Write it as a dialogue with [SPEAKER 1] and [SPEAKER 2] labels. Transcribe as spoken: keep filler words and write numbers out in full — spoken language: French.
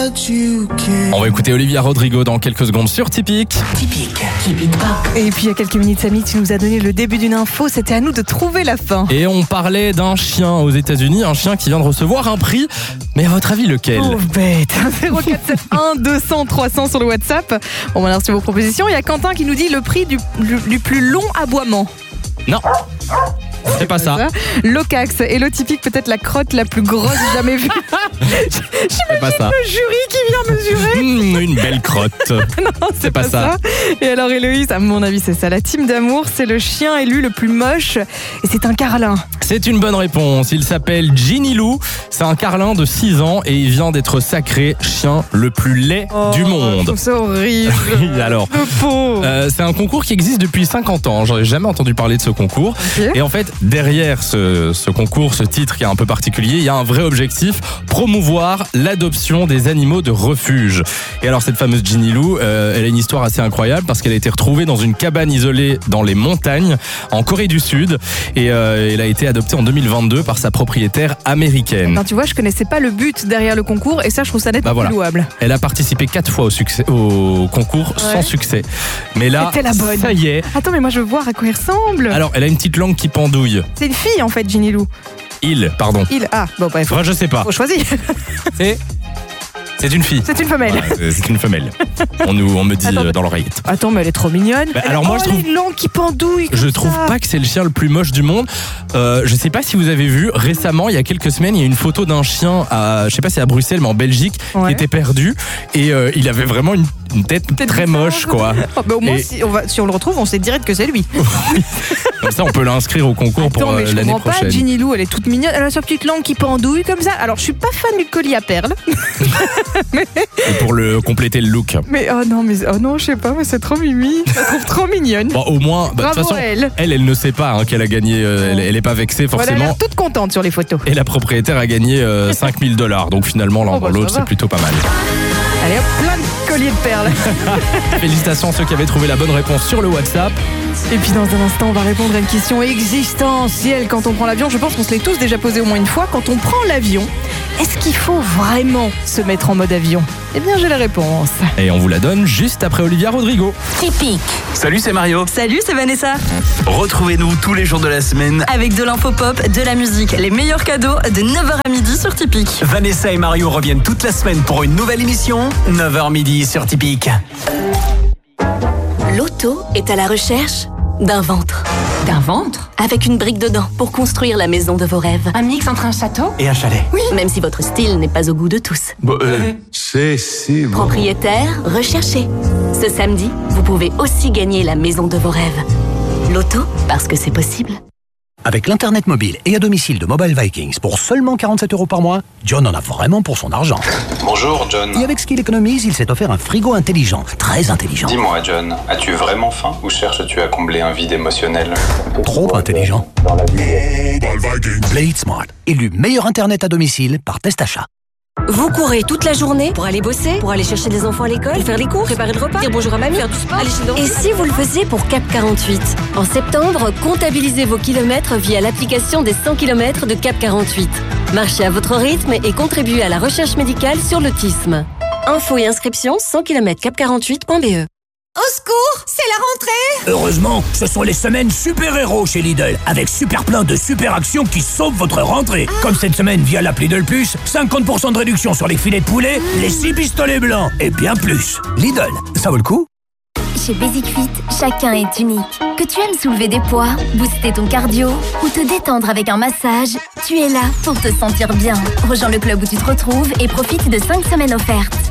[SPEAKER 1] On va écouter Olivia Rodrigo dans quelques secondes sur Typique.
[SPEAKER 2] Typique, Typique Pop.
[SPEAKER 3] Et puis il y a quelques minutes, Samy, tu nous as donné le début d'une info, c'était à nous de trouver la fin.
[SPEAKER 1] Et on parlait d'un chien aux États-Unis, un chien qui vient de recevoir un prix. Mais à votre avis, lequel ?
[SPEAKER 3] Oh bête. zéro quatre sept un deux cents trois cents sur le WhatsApp. On va lancer vos propositions. Il y a Quentin qui nous dit le prix du, du, du plus long aboiement.
[SPEAKER 1] Non. C'est pas ça.
[SPEAKER 3] Locax et le typique, peut-être la crotte la plus grosse jamais vue.
[SPEAKER 1] C'est pas ça.
[SPEAKER 3] Le jury qui vient mesurer.
[SPEAKER 1] Mmh, une belle crotte.
[SPEAKER 3] Non, c'est, c'est pas, pas ça. ça. Et alors Héloïse, à mon avis, c'est ça. La team d'amour, c'est le chien élu le plus moche. Et c'est un carlin.
[SPEAKER 1] C'est une bonne réponse. Il s'appelle Ginny Lou. C'est un carlin de six ans et il vient d'être sacré chien le plus laid
[SPEAKER 3] oh,
[SPEAKER 1] du monde.
[SPEAKER 3] Je trouve ça horrible.
[SPEAKER 1] Oui, alors.
[SPEAKER 3] Le pauvre.
[SPEAKER 1] Euh, c'est un concours qui existe depuis cinquante ans. J'aurais jamais entendu parler de ce concours.
[SPEAKER 3] Okay.
[SPEAKER 1] Et en fait, derrière ce, ce concours, ce titre qui est un peu particulier, il y a un vrai objectif, promouvoir l'adoption des animaux de refuge. Et alors cette fameuse Ginny Lou, euh, elle a une histoire assez incroyable parce qu'elle a été retrouvée dans une cabane isolée dans les montagnes en Corée du Sud et euh, elle a été adoptée en deux mille vingt-deux par sa propriétaire américaine.
[SPEAKER 3] Non, tu vois, je connaissais pas le but derrière le concours et ça, je trouve ça nettement bah voilà. plus louable.
[SPEAKER 1] Elle a participé quatre fois au, succès, au concours ouais. sans succès. Mais là,
[SPEAKER 3] c'était la bonne.
[SPEAKER 1] Ça y est.
[SPEAKER 3] Attends, mais moi je veux voir à quoi il ressemble.
[SPEAKER 1] Alors, elle a une petite langue qui pendouille.
[SPEAKER 3] C'est une fille en fait, Ginny Lou.
[SPEAKER 1] Il, pardon.
[SPEAKER 3] Il, ah, bon bref.
[SPEAKER 1] Enfin, je sais pas.
[SPEAKER 3] Faut choisir.
[SPEAKER 1] C'est... C'est une fille.
[SPEAKER 3] C'est une femelle.
[SPEAKER 1] Voilà, c'est une femelle. On, nous, on me dit
[SPEAKER 3] attends,
[SPEAKER 1] dans l'oreillette.
[SPEAKER 3] Attends, mais elle est trop mignonne.
[SPEAKER 1] Bah,
[SPEAKER 3] elle
[SPEAKER 1] alors
[SPEAKER 3] a,
[SPEAKER 1] moi,
[SPEAKER 3] oh,
[SPEAKER 1] je trouve.
[SPEAKER 3] Elle a une langue qui pendouille.
[SPEAKER 1] Je trouve
[SPEAKER 3] ça.
[SPEAKER 1] pas que c'est le chien le plus moche du monde. Euh, je sais pas si vous avez vu récemment, il y a quelques semaines, il y a une photo d'un chien à, je sais pas si c'est à Bruxelles, mais en Belgique, ouais. qui était perdu et euh, il avait vraiment une, une tête Peut-être très moche, quoi.
[SPEAKER 3] Oh, bah, au moins,
[SPEAKER 1] et...
[SPEAKER 3] si, on va, si on le retrouve, on sait direct que c'est lui.
[SPEAKER 1] Comme ça, on peut l'inscrire au concours
[SPEAKER 3] Attends,
[SPEAKER 1] pour
[SPEAKER 3] mais
[SPEAKER 1] euh,
[SPEAKER 3] je
[SPEAKER 1] l'année
[SPEAKER 3] prochaine. Pas, Ginny Lou, elle est toute mignonne. Elle a sa petite langue qui pendouille comme ça. Alors, je suis pas fan du collier à perles.
[SPEAKER 1] mais... Et pour le compléter le look.
[SPEAKER 3] Mais oh non, mais oh non, je sais pas, mais c'est trop mimi. Je la trouve trop mignonne.
[SPEAKER 1] Bon, au moins, bah, de toute façon,
[SPEAKER 3] elle.
[SPEAKER 1] elle, elle ne sait pas hein, qu'elle a gagné. Euh, elle, elle est pas vexée forcément.
[SPEAKER 3] Voilà, elle a l'air toute contente sur les photos.
[SPEAKER 1] Et la propriétaire a gagné euh, cinq mille dollars. Donc finalement, l'un
[SPEAKER 3] oh, bah,
[SPEAKER 1] dans l'autre, c'est plutôt pas mal.
[SPEAKER 3] Allez hop, plein de colliers de perles.
[SPEAKER 1] Félicitations à ceux qui avaient trouvé la bonne réponse sur le WhatsApp.
[SPEAKER 3] Et puis dans un instant, on va répondre à une question existentielle quand on prend l'avion. Je pense qu'on se l'est tous déjà posé au moins une fois. Quand on prend l'avion, est-ce qu'il faut vraiment se mettre en mode avion ? Eh bien, j'ai la réponse.
[SPEAKER 1] Et on vous la donne juste après Olivia Rodrigo.
[SPEAKER 2] Typique.
[SPEAKER 4] Salut, c'est Mario.
[SPEAKER 2] Salut, c'est Vanessa.
[SPEAKER 4] Retrouvez-nous tous les jours de la semaine
[SPEAKER 2] avec de l'info pop, de la musique, les meilleurs cadeaux de neuf heures à midi sur Typique.
[SPEAKER 4] Vanessa et Mario reviennent toute la semaine pour une nouvelle émission, neuf heures midi sur Typique.
[SPEAKER 5] Loto est à la recherche d'un ventre.
[SPEAKER 2] D'un ventre ?
[SPEAKER 5] Avec une brique dedans pour construire la maison de vos rêves.
[SPEAKER 2] Un mix entre un château
[SPEAKER 4] et un chalet.
[SPEAKER 5] Oui. Même si votre style n'est pas au goût de tous.
[SPEAKER 4] Bon, euh, c'est si bon.
[SPEAKER 5] Propriétaire, recherché. Ce samedi, vous pouvez aussi gagner la maison de vos rêves. Loto, parce que c'est possible.
[SPEAKER 6] Avec l'Internet mobile et à domicile de Mobile Vikings pour seulement quarante-sept euros par mois, John en a vraiment pour son argent.
[SPEAKER 7] Bonjour John.
[SPEAKER 6] Et avec ce qu'il économise, il s'est offert un frigo intelligent, très intelligent.
[SPEAKER 7] Dis-moi John, as-tu vraiment faim ou cherches-tu à combler un vide émotionnel ?
[SPEAKER 6] Trop intelligent. Dans la vie. Play It Smart, élu meilleur Internet à domicile par Test Achat.
[SPEAKER 8] Vous courez toute la journée pour aller bosser, pour aller chercher les enfants à l'école, pour faire les cours, préparer le repas, dire bonjour à mamie, faire du sport, aller chez le dentiste. Et si vous le faisiez pour Cap quarante-huit ? En septembre, comptabilisez vos kilomètres via l'application des cent kilomètres de Cap quarante-huit. Marchez à votre rythme et contribuez à la recherche médicale sur l'autisme. Infos et inscriptions cent kilomètres cap quarante-huit point b e.
[SPEAKER 9] Au secours, c'est la rentrée!
[SPEAKER 10] Heureusement, ce sont les semaines super-héros chez Lidl, avec super plein de super actions qui sauvent votre rentrée. Ah. Comme cette semaine via l'appli Lidl Plus, cinquante pour cent de réduction sur les filets de poulet, mmh. les six pistolets blancs et bien plus. Lidl, ça vaut le coup?
[SPEAKER 11] Chez Basic Fit, chacun est unique. Que tu aimes soulever des poids, booster ton cardio ou te détendre avec un massage, tu es là pour te sentir bien. Rejoins le club où tu te retrouves et profite de cinq semaines offertes.